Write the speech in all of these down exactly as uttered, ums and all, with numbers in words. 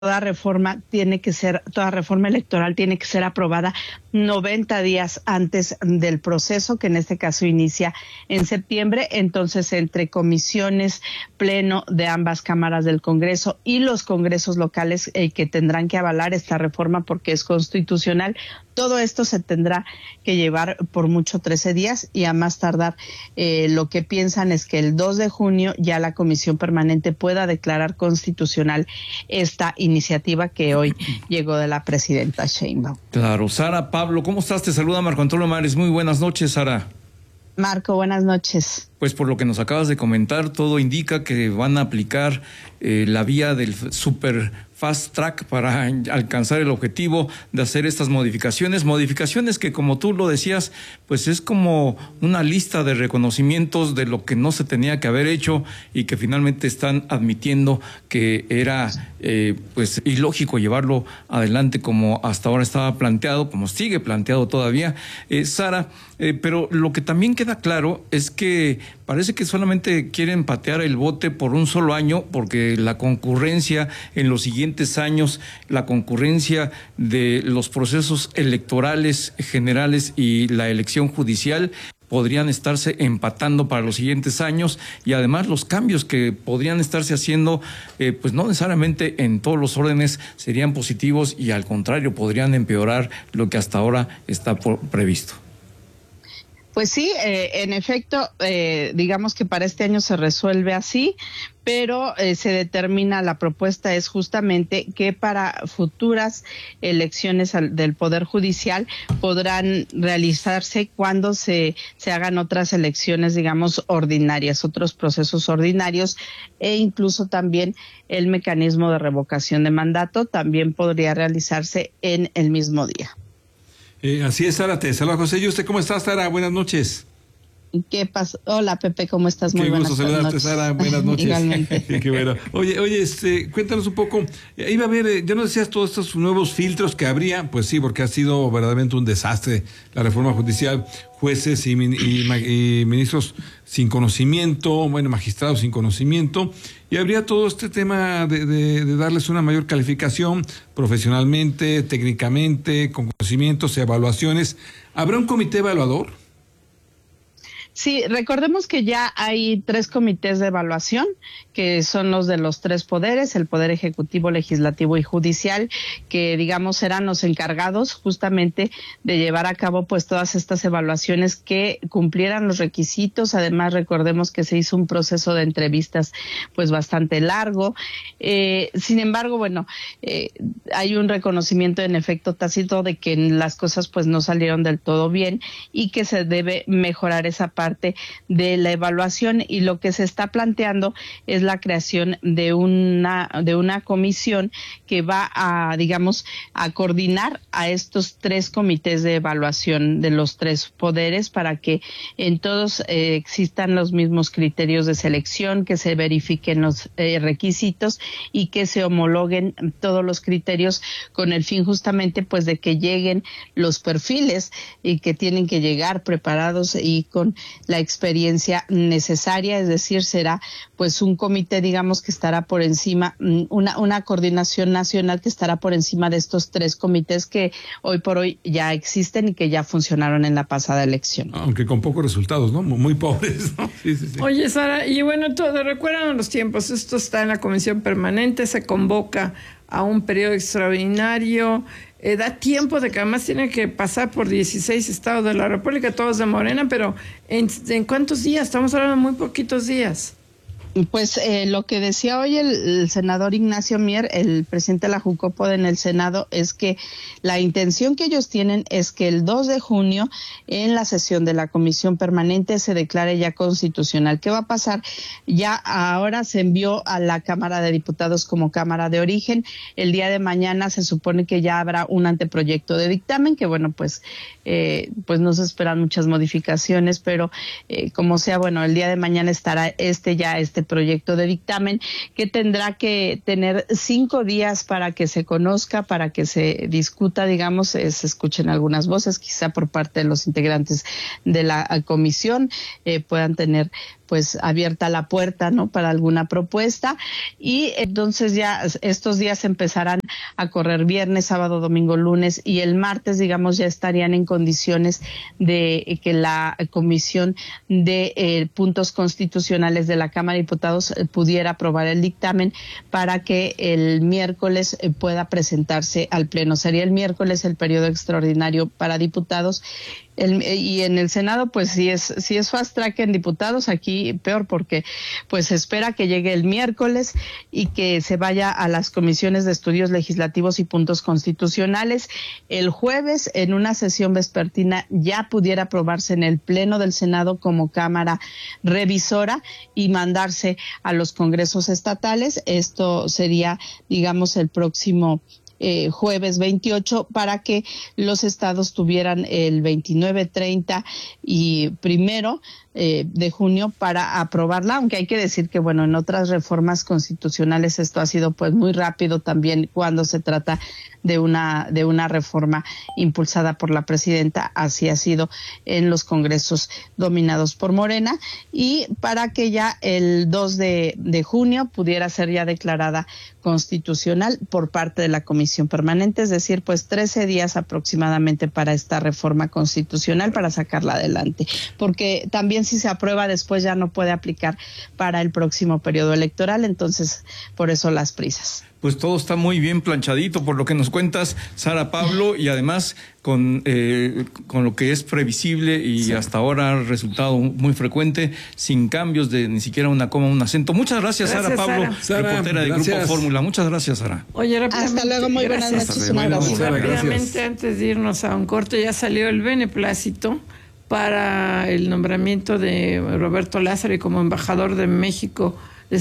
toda reforma tiene que ser, toda reforma electoral tiene que ser aprobada noventa días antes del proceso, que en este caso inicia en septiembre. Entonces, entre comisiones, pleno de ambas cámaras del Congreso y los congresos locales eh, que tendrán que avalar esta reforma porque es constitucional, todo esto se tendrá que llevar por mucho trece días, y a más tardar eh, lo que piensan es que el dos de junio ya la Comisión Permanente pueda declarar constitucional esta iniciativa que hoy llegó de la presidenta Sheinbaum. Claro. Sara, Pablo, ¿cómo estás? Te saluda Marco Antonio Mares. Muy buenas noches, Sara. Marco, buenas noches. Pues por lo que nos acabas de comentar, todo indica que van a aplicar eh, la vía del super fast track para alcanzar el objetivo de hacer estas modificaciones, modificaciones que, como tú lo decías, pues es como una lista de reconocimientos de lo que no se tenía que haber hecho y que finalmente están admitiendo que era eh, pues ilógico llevarlo adelante como hasta ahora estaba planteado, como sigue planteado todavía, eh, Sara, eh, pero lo que también queda claro es que parece que solamente quieren patear el bote por un solo año, porque la concurrencia en los siguientes años, la concurrencia de los procesos electorales generales y la elección judicial podrían estarse empatando para los siguientes años, y además los cambios que podrían estarse haciendo, eh, pues no necesariamente en todos los órdenes serían positivos, y al contrario podrían empeorar lo que hasta ahora está por, previsto. Pues sí, eh, en efecto, eh, digamos que para este año se resuelve así, pero eh, se determina, la propuesta es justamente que para futuras elecciones al, del Poder Judicial podrán realizarse cuando se, se hagan otras elecciones, digamos, ordinarias, otros procesos ordinarios, e incluso también el mecanismo de revocación de mandato también podría realizarse en el mismo día. Eh, así es, Sara, te saluda José. ¿Y usted cómo estás, Sara? Buenas noches. ¿Qué pasa? Hola, Pepe, ¿cómo estás? Muy Qué buenas gusto saludarte, noches. Sara. Buenas noches. Igualmente. Qué bueno. Oye, oye, este, cuéntanos un poco. Eh, iba a ver, eh, ya nos decías todos estos nuevos filtros que habría. Pues sí, porque ha sido verdaderamente un desastre la reforma judicial. Jueces y, y, y ministros sin conocimiento, bueno, magistrados sin conocimiento. Y habría todo este tema de, de, de darles una mayor calificación profesionalmente, técnicamente, con conocimientos, evaluaciones. ¿Habrá un comité evaluador? Sí, recordemos que ya hay tres comités de evaluación, que son los de los tres poderes, el Poder Ejecutivo, Legislativo y Judicial, que digamos serán los encargados justamente de llevar a cabo pues todas estas evaluaciones que cumplieran los requisitos. Además, recordemos que se hizo un proceso de entrevistas pues bastante largo. Eh, sin embargo, bueno, eh, hay un reconocimiento en efecto tácito de que las cosas pues no salieron del todo bien y que se debe mejorar esa parte parte de la evaluación, y lo que se está planteando es la creación de una de una comisión que va a, digamos, a coordinar a estos tres comités de evaluación de los tres poderes para que en todos eh, existan los mismos criterios de selección, que se verifiquen los eh, requisitos y que se homologuen todos los criterios con el fin justamente pues de que lleguen los perfiles y que tienen que llegar preparados y con la experiencia necesaria. Es decir, será pues un comité, digamos, que estará por encima, una, una coordinación nacional que estará por encima de estos tres comités que hoy por hoy ya existen y que ya funcionaron en la pasada elección. Aunque con pocos resultados, ¿no? Muy pobres, ¿no? Sí, sí, sí. Oye, Sara, y bueno, todo, recuerdan los tiempos, esto está en la Comisión Permanente, se convoca a un periodo extraordinario. Eh, da tiempo de que además tiene que pasar por dieciséis estados de la República, todos de Morena, pero ¿en, en cuántos días? Estamos hablando de muy poquitos días. Pues eh, lo que decía hoy el, el senador Ignacio Mier, el presidente de la Jucopo en el Senado, es que la intención que ellos tienen es que el dos de junio, en la sesión de la Comisión Permanente, se declare ya constitucional. ¿Qué va a pasar? Ya ahora se envió a la Cámara de Diputados como Cámara de Origen. El día de mañana se supone que ya habrá un anteproyecto de dictamen, que bueno, pues, eh, pues no se esperan muchas modificaciones, pero eh, como sea, bueno, el día de mañana estará este ya, este este proyecto de dictamen, que tendrá que tener cinco días para que se conozca, para que se discuta, digamos, eh, se escuchen algunas voces, quizá por parte de los integrantes de la comisión eh, puedan tener pues abierta la puerta, ¿no?, para alguna propuesta, y entonces ya estos días empezarán a correr viernes, sábado, domingo, lunes, y el martes, digamos, ya estarían en condiciones de que la Comisión de eh, Puntos Constitucionales de la Cámara de Diputados eh, pudiera aprobar el dictamen para que el miércoles eh, pueda presentarse al Pleno. Sería el miércoles el periodo extraordinario para diputados. El, y en el Senado, pues sí es, sí es fast track en diputados, aquí peor, porque pues se espera que llegue el miércoles y que se vaya a las comisiones de estudios legislativos y puntos constitucionales. El jueves, en una sesión vespertina, ya pudiera aprobarse en el Pleno del Senado como Cámara Revisora y mandarse a los congresos estatales. Esto sería, digamos, el próximo Eh, jueves veintiocho, para que los estados tuvieran el veintinueve, treinta y primero eh, de junio para aprobarla, aunque hay que decir que, bueno, en otras reformas constitucionales esto ha sido pues muy rápido también cuando se trata de una de una reforma impulsada por la presidenta, así ha sido en los congresos dominados por Morena, y para que ya el dos de junio pudiera ser ya declarada constitucional por parte de la Comisión Permanente, es decir, pues trece días aproximadamente para esta reforma constitucional para sacarla adelante, porque también si se aprueba después ya no puede aplicar para el próximo periodo electoral, entonces por eso las prisas. Pues todo está muy bien planchadito por lo que nos cuentas, Sara Pablo, y además con eh, con lo que es previsible y sí, hasta ahora ha resultado muy frecuente, sin cambios de ni siquiera una coma, un acento. Muchas gracias, gracias Sara Pablo, Sara. reportera del Grupo Fórmula. Muchas gracias, Sara. Oye, hasta luego, muy buenas noches. Un abrazo. Rápidamente, antes de irnos a un corte, ya salió el beneplácito para el nombramiento de Roberto Lázaro como embajador de México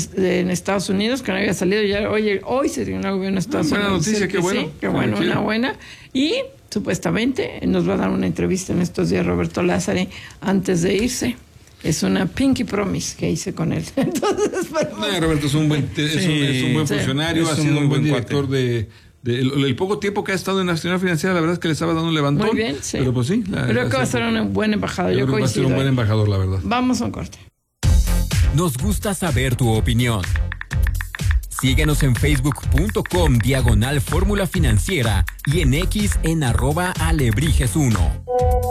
en Estados Unidos, que no había salido ya. Oye, hoy se dio una gobierno de Estados buena Unidos. Buena noticia, qué bueno. Sí, qué bueno, una buena. Y supuestamente nos va a dar una entrevista en estos días Roberto Lázaro antes de irse. Es una pinky promise que hice con él. Entonces, pero... no, Roberto es un buen, es sí, un, es un buen sí, funcionario, ha sido un buen director cuate. de... De el, el poco tiempo que ha estado en Nacional Financiera, la verdad es que le estaba dando un levantón. Muy bien, sí. Pero pues sí. La, Creo que va a ser un buen embajador. Yo, yo creo que va a ser un buen embajador, la verdad. Vamos a un corte. Nos gusta saber tu opinión. Síguenos en facebook.com diagonal Fórmula Financiera y en X en arroba alebrijes uno.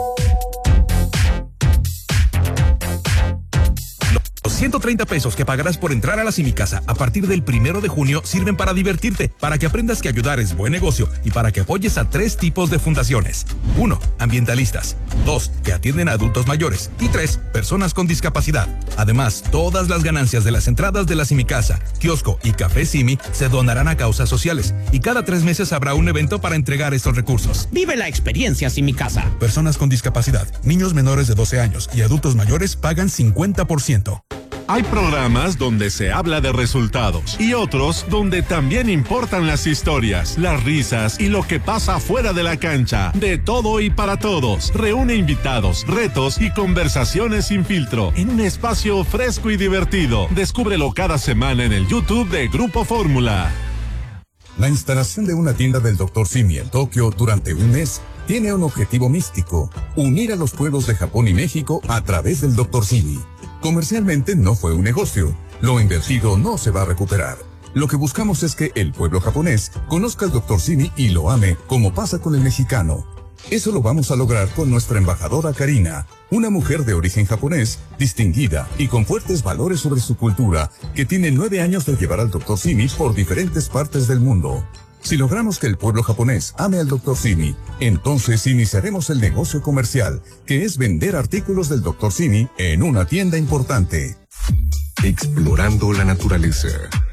Los ciento treinta pesos que pagarás por entrar a la Simicasa a partir del primero de junio sirven para divertirte, para que aprendas que ayudar es buen negocio y para que apoyes a tres tipos de fundaciones. Uno, ambientalistas. Dos, que atienden a adultos mayores. Y tres, personas con discapacidad. Además, todas las ganancias de las entradas de la Simicasa, kiosco y café Simi se donarán a causas sociales. Y cada tres meses habrá un evento para entregar estos recursos. Vive la experiencia Simicasa. Personas con discapacidad, niños menores de doce años y adultos mayores pagan cincuenta por ciento. Hay programas donde se habla de resultados y otros donde también importan las historias, las risas y lo que pasa fuera de la cancha. De todo y para todos. Reúne invitados, retos y conversaciones sin filtro en un espacio fresco y divertido. Descúbrelo cada semana en el YouTube de Grupo Fórmula. La instalación de una tienda del doctor Simi en Tokio durante un mes tiene un objetivo místico: unir a los pueblos de Japón y México a través del doctor Simi. Comercialmente no fue un negocio. Lo invertido no se va a recuperar. Lo que buscamos es que el pueblo japonés conozca al doctor Simi y lo ame, como pasa con el mexicano. Eso lo vamos a lograr con nuestra embajadora Karina, una mujer de origen japonés, distinguida y con fuertes valores sobre su cultura, que tiene nueve años de llevar al doctor Simi por diferentes partes del mundo. Si logramos que el pueblo japonés ame al doctor Simi, entonces iniciaremos el negocio comercial, que es vender artículos del doctor Simi en una tienda importante. Explorando la naturaleza.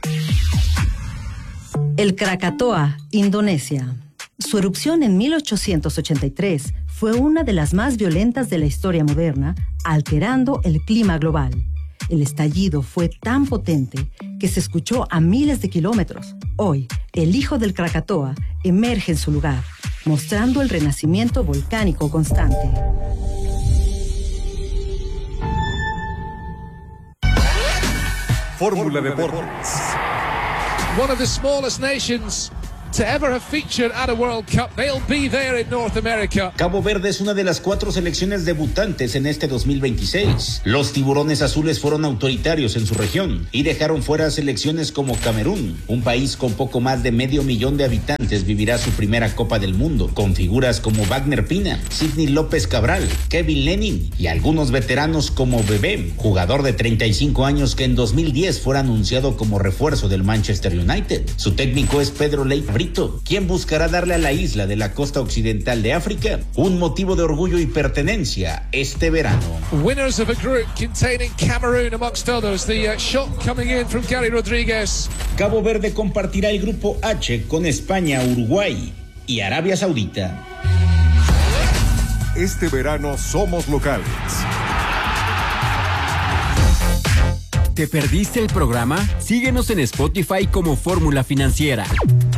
El Krakatoa, Indonesia. Su erupción en mil ochocientos ochenta y tres fue una de las más violentas de la historia moderna, alterando el clima global. El estallido fue tan potente que se escuchó a miles de kilómetros. Hoy, el hijo del Krakatoa emerge en su lugar, mostrando el renacimiento volcánico constante. Fórmula Deportes. One of the smallest nations to ever have featured at a World Cup. They'll be there in North America. Cabo Verde es una de las cuatro selecciones debutantes en este dos mil veintiséis. Los tiburones azules fueron autoritarios en su región y dejaron fuera a selecciones como Camerún. Un país con poco más de medio millón de habitantes vivirá su primera Copa del Mundo, con figuras como Wagner Pina, Sidney López Cabral, Kevin Lenin y algunos veteranos como Bebé, jugador de treinta y cinco años que en dos mil diez fue anunciado como refuerzo del Manchester United. Su técnico es Pedro Leite Brito, quien buscará darle a la isla de la costa occidental de África un motivo de orgullo y pertenencia este verano. Winners of a group containing Cameroon amongst others. The uh, shot coming in from Gary Rodríguez. Cabo Verde compartirá el grupo H con España, Uruguay y Arabia Saudita. Este verano somos locales. ¿Te perdiste el programa? Síguenos en Spotify como Fórmula Financiera.